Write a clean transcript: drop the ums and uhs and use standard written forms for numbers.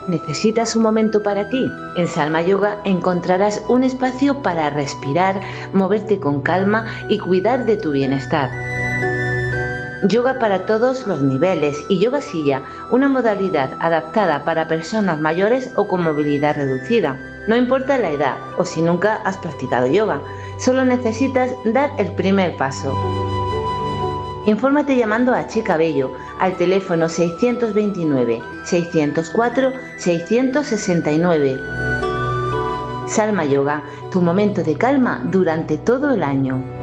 ¿Necesitas un momento para ti? En Salma Yoga encontrarás un espacio para respirar, moverte con calma y cuidar de tu bienestar. Yoga para todos los niveles y yoga silla, una modalidad adaptada para personas mayores o con movilidad reducida. No importa la edad o si nunca has practicado yoga, solo necesitas dar el primer paso. Infórmate llamando a Chica Bello al teléfono 629 604 669. Salma Yoga, tu momento de calma durante todo el año.